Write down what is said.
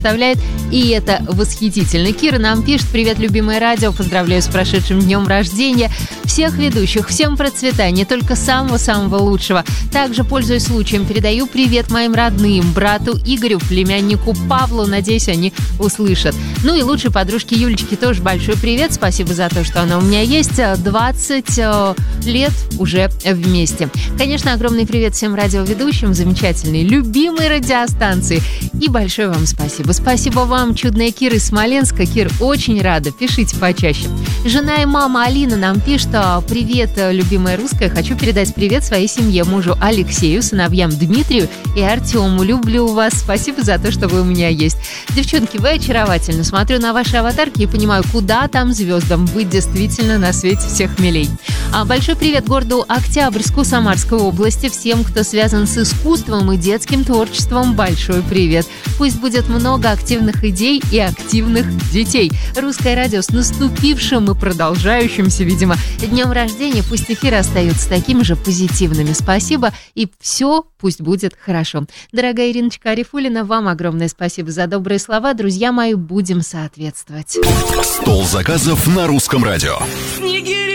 представляет, и это восхитительно. Кира нам пишет: привет, любимое радио, поздравляю с прошедшим днем рождения всех ведущих, всем процветания, только самого-самого лучшего. Также, пользуясь случаем, передаю привет моим родным, брату Игорю, племяннику Павлу, надеюсь, они услышат. Ну и лучшей подружке Юлечке тоже большой привет, спасибо за то, что она у меня есть, 20 лет уже вместе. Конечно, огромный привет всем радиоведущим, замечательной, любимой радиостанции, и большое вам спасибо. Спасибо вам, чудная Кира из Смоленска. Кир, очень рада, пишите почаще. Жена и мама Алина нам пишет: привет, любимая русская, хочу передать привет своей семье, мужу Алексею, сыновьям Дмитрию и Артему. Люблю вас, спасибо за то, что вы у меня есть. Девчонки, вы очаровательны. Смотрю на ваши аватарки и понимаю, куда там звездам, быть действительно на свете всех милей. Большой привет городу Октябрьску Самарской области, всем, кто связан с искусством и детским творчеством, большой привет. Пусть будет много активных идей и активных детей. Русское радио с наступившим и продолжающимся, видимо, днем рождения. Пусть эфиры остаются такими же позитивными. Спасибо, и все пусть будет хорошо. Дорогая Ириночка Арифуллина, вам огромное спасибо за добрые слова. Друзья мои, будем соответствовать. Стол заказов на Русском радио.